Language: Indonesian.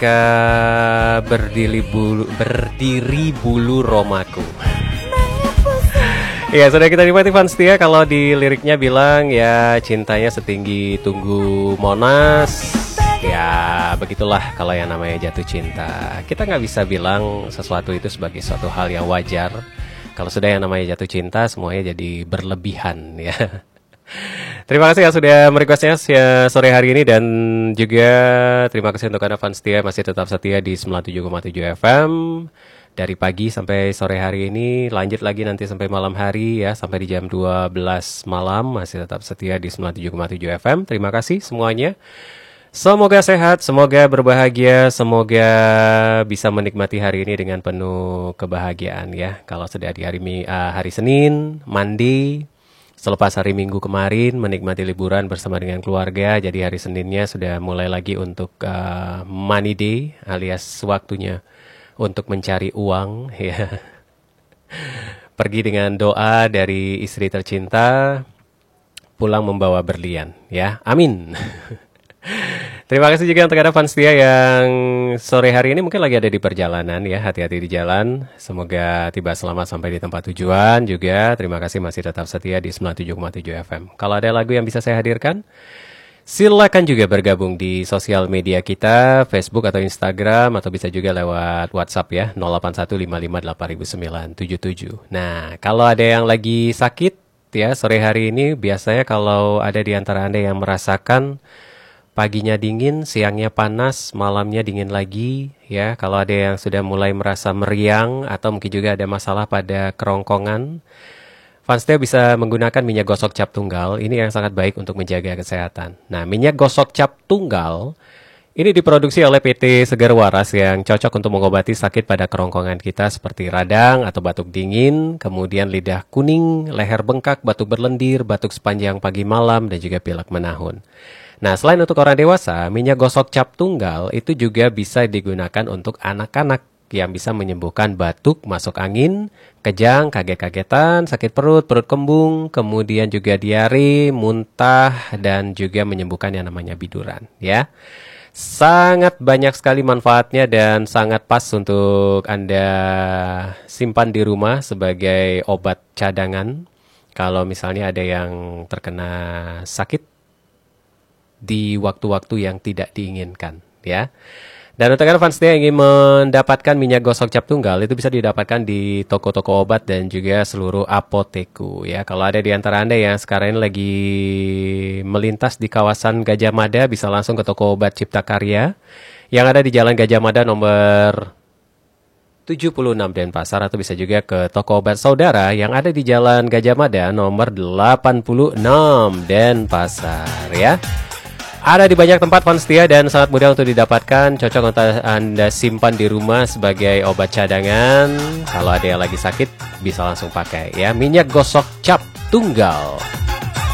ketika berdiri bulu romaku. Ya, sudah kita nikmati fans setia. Kalau di liriknya bilang ya cintanya setinggi tunggu Monas. Ya begitulah kalau yang namanya jatuh cinta. Kita nggak bisa bilang sesuatu itu sebagai suatu hal yang wajar. Kalau sudah yang namanya jatuh cinta semuanya jadi berlebihan ya. Terima kasih yang sudah merequestnya sore hari ini. Dan juga terima kasih untuk Anda fans setia masih tetap setia di 97,7 FM. Dari pagi sampai sore hari ini, lanjut lagi nanti sampai malam hari ya, sampai di jam 12 malam masih tetap setia di 97,7 FM. Terima kasih semuanya. Semoga sehat, semoga berbahagia, semoga bisa menikmati hari ini dengan penuh kebahagiaan ya. Kalau sudah di hari Senin, Monday, selepas hari Minggu kemarin menikmati liburan bersama dengan keluarga, jadi hari Seninnya sudah mulai lagi untuk money day alias waktunya untuk mencari uang ya. Pergi dengan doa dari istri tercinta, pulang membawa berlian ya. Amin. Terima kasih juga untuk Anda fans setia yang sore hari ini mungkin lagi ada di perjalanan ya. Hati-hati di jalan. Semoga tiba selamat sampai di tempat tujuan juga. Terima kasih masih tetap setia di 97,7 FM. Kalau ada lagu yang bisa saya hadirkan, silakan juga bergabung di sosial media kita, Facebook atau Instagram, atau bisa juga lewat WhatsApp ya, 0815580977. Nah, kalau ada yang lagi sakit ya sore hari ini, biasanya kalau ada di antara Anda yang merasakan paginya dingin, siangnya panas, malamnya dingin lagi ya. Kalau ada yang sudah mulai merasa meriang atau mungkin juga ada masalah pada kerongkongan, Fanstia bisa menggunakan minyak gosok cap tunggal. Ini yang sangat baik untuk menjaga kesehatan. Nah, minyak gosok cap tunggal ini diproduksi oleh PT Segar Waras yang cocok untuk mengobati sakit pada kerongkongan kita seperti radang atau batuk dingin, kemudian lidah kuning, leher bengkak, batuk berlendir, batuk sepanjang pagi malam, dan juga pilek menahun. Nah, selain untuk orang dewasa, minyak gosok cap tunggal itu juga bisa digunakan untuk anak-anak yang bisa menyembuhkan batuk, masuk angin, kejang, kaget-kagetan, sakit perut, perut kembung, kemudian juga diare, muntah, dan juga menyembuhkan yang namanya biduran ya. Sangat banyak sekali manfaatnya dan sangat pas untuk Anda simpan di rumah sebagai obat cadangan kalau misalnya ada yang terkena sakit di waktu-waktu yang tidak diinginkan ya. Dan untuk fans yang ingin mendapatkan minyak gosok cap tunggal itu bisa didapatkan di toko-toko obat dan juga seluruh apoteku ya. Kalau ada di antara Anda yang sekarang ini lagi melintas di kawasan Gajah Mada, bisa langsung ke toko obat Cipta Karya yang ada di Jalan Gajah Mada nomor 76 Denpasar, atau bisa juga ke toko obat Saudara yang ada di Jalan Gajah Mada nomor 86 Denpasar ya. Ada di banyak tempat fans setia dan sangat mudah untuk didapatkan, cocok untuk Anda simpan di rumah sebagai obat cadangan. Kalau ada yang lagi sakit bisa langsung pakai ya, minyak gosok cap tunggal.